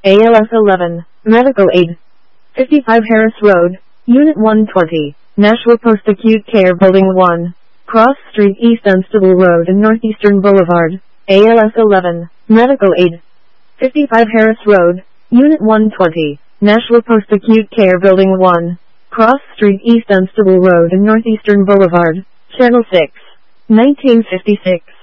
ALS 11, Medical Aid. 55 Harris Road, Unit 120, Nashua Post-Acute Care Building 1, Cross Street East Dunstable Road and Northeastern Boulevard. ALS 11, Medical Aid. 55 Harris Road, Unit 120, Nashua Post-Acute Care Building 1, Cross Street East Dunstable Road and Northeastern Boulevard. Channel 6, 1956.